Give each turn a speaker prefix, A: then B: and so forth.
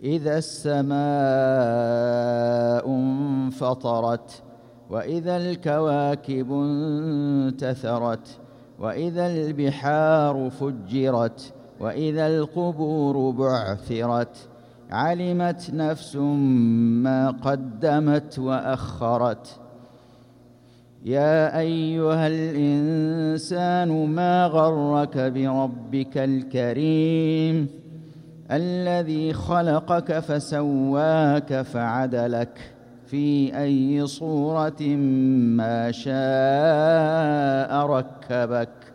A: إذا السماء انفطرت وإذا الكواكب انتثرت وإذا البحار فجرت وإذا القبور بعثرت علمت نفس ما قدمت وأخرت يا أيها الإنسان ما غرك بربك الكريم الذي خلقك فسواك فعدلك في أي صورة ما شاء ركبك